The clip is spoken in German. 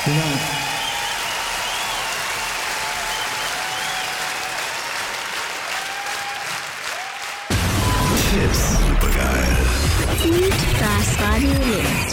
Vielen Dank. Tipps. Supergeil. Und das Radio Leben.